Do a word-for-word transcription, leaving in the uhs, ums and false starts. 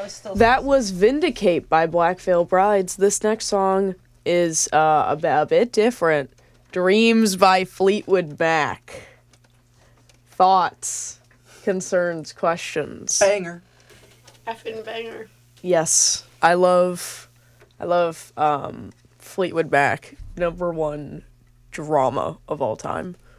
still That was Vindicate by Black Veil Brides. This next song is uh, a, b- a bit different. Dreams by Fleetwood Mac. Thoughts, concerns, questions? Banger. Effing banger. Yes, I love, I love um, Fleetwood Mac. Number one drama of all time.